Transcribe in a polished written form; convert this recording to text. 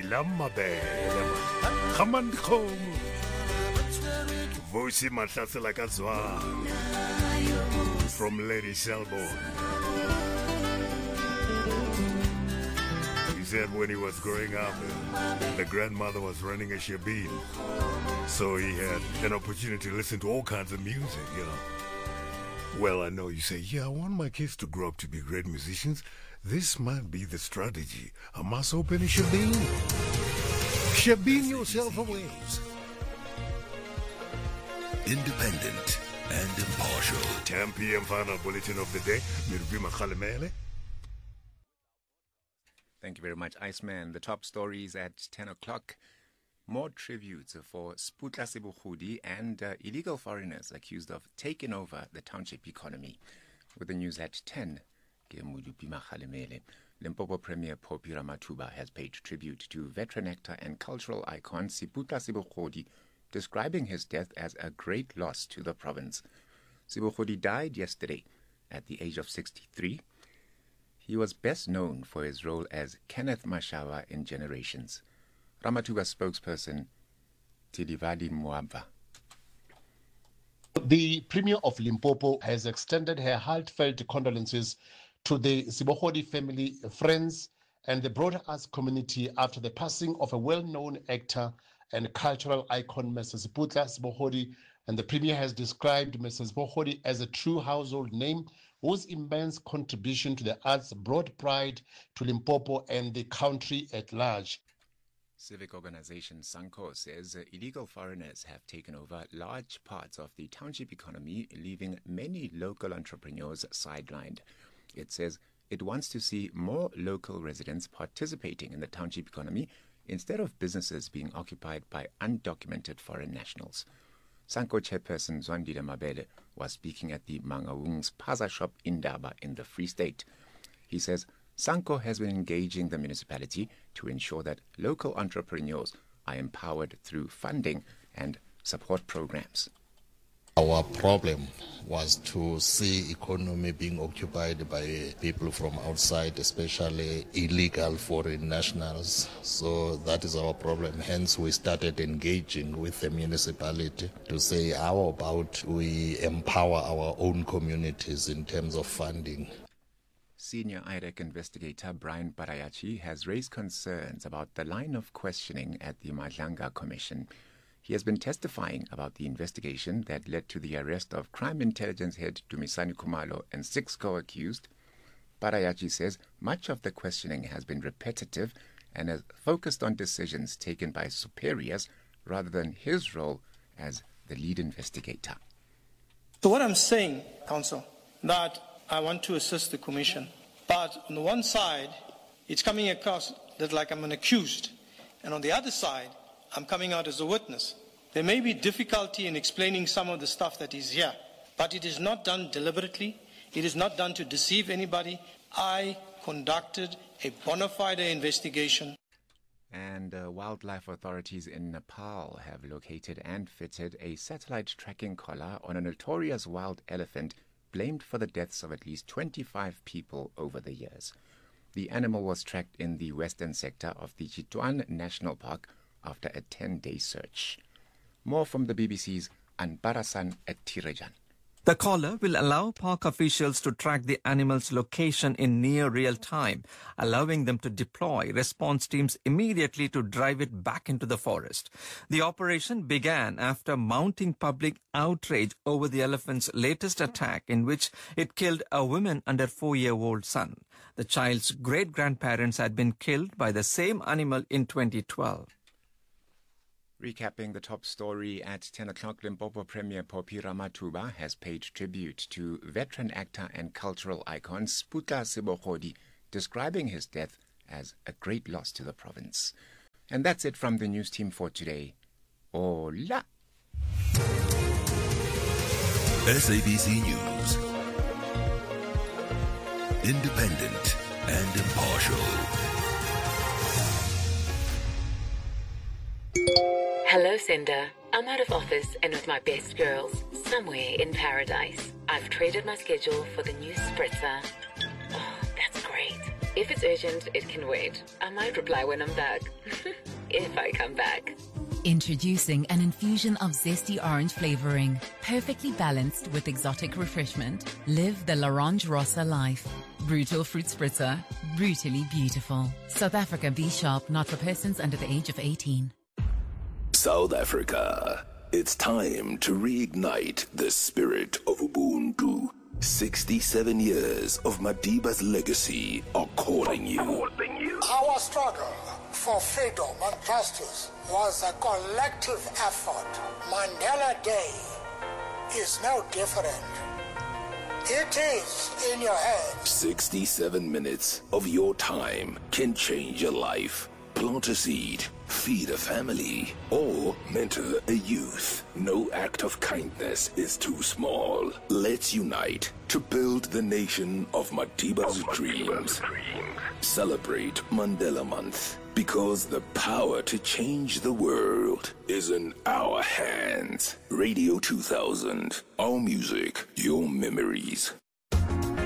Lamabele, Kamandkom, Voici Mahlasela Kazwa from Lady Selborne. He said when he was growing up, the grandmother was running a shebeen, so he had an opportunity to listen to all kinds of music, you know. Well, I know you say, yeah, I want my kids to grow up to be great musicians. This might be the strategy. I must open a shebeen. Shebeen yourself away. Independent and impartial. 10 p.m. final bulletin of the day. Mirubi Makhalemele. Thank you very much, Iceman. The top stories at 10 o'clock. More tributes for Sputla Sebohodi and illegal foreigners accused of taking over the township economy. With the news at 10, Limpopo Premier Phophi Ramathuba has paid tribute to veteran actor and cultural icon Sputla Sebohodi, describing his death as a great loss to the province. Sebohodi died yesterday at the age of 63. He was best known for his role as Kenneth Mashawa in Generations. Ramathuba's spokesperson, Tilivali Mwamba. The Premier of Limpopo has extended her heartfelt condolences to the Sebohodi family, friends, and the broader arts community after the passing of a well-known actor and cultural icon, Mrs. Sputla Sebohodi, and the Premier has described Mrs. Sebohodi as a true household name whose immense contribution to the arts brought pride to Limpopo and the country at large. Civic organization Sanko says illegal foreigners have taken over large parts of the township economy, leaving many local entrepreneurs sidelined. It says it wants to see more local residents participating in the township economy instead of businesses being occupied by undocumented foreign nationals. Sanko chairperson Zwandile Mabele was speaking at the Mangaung's Paza shop in Daba in the Free State. He says Sanko has been engaging the municipality to ensure that local entrepreneurs are empowered through funding and support programs. Our problem was to see economy being occupied by people from outside, especially illegal foreign nationals. So that is our problem. Hence, we started engaging with the municipality to say, how about we empower our own communities in terms of funding? Senior IREC investigator Brian Parayachi has raised concerns about the line of questioning at the Madlanga Commission. He has been testifying about the investigation that led to the arrest of crime intelligence head Dumisani Khumalo and 6 co-accused. Parayachi says much of the questioning has been repetitive and has focused on decisions taken by superiors rather than his role as the lead investigator. So what I'm saying, Council, that I want to assist the Commission. But on the one side, it's coming across that like I'm an accused. And on the other side, I'm coming out as a witness. There may be difficulty in explaining some of the stuff that is here, but it is not done deliberately. It is not done to deceive anybody. I conducted a bona fide investigation. And wildlife authorities in Nepal have located and fitted a satellite tracking collar on a notorious wild elephant blamed for the deaths of at least 25 people over the years. The animal was tracked in the western sector of the Chitwan National Park after a 10-day search. More from the BBC's Anbarasan at Tirajan. The collar will allow park officials to track the animal's location in near real time, allowing them to deploy response teams immediately to drive it back into the forest. The operation began after mounting public outrage over the elephant's latest attack, in which it killed a woman and her 4-year-old son. The child's great-grandparents had been killed by the same animal in 2012. Recapping the top story at 10 o'clock, Limpopo Premier Phophi Ramathuba has paid tribute to veteran actor and cultural icon Sputla Sebohodi, describing his death as a great loss to the province. And that's it from the news team for today. Hola! SABC News. Independent and impartial. Hello, Cinder. I'm out of office and with my best girls, somewhere in paradise. I've traded my schedule for the new spritzer. Oh, that's great. If it's urgent, it can wait. I might reply when I'm back. If I come back. Introducing an infusion of zesty orange flavoring, perfectly balanced with exotic refreshment. Live the L'Orange Rossa life. Brutal fruit spritzer, brutally beautiful. South Africa B Sharp, not for persons under the age of 18. South Africa, it's time to reignite the spirit of Ubuntu. 67 years of Madiba's legacy are calling you. Our struggle for freedom and justice was a collective effort. Mandela Day is no different. It is in your hands. 67 minutes of your time can change your life. Plant a seed, feed a family, or mentor a youth. No act of kindness is too small. Let's unite to build the nation of Madiba's dreams. Celebrate Mandela Month, because the power to change the world is in our hands. Radio 2000, our music, your memories.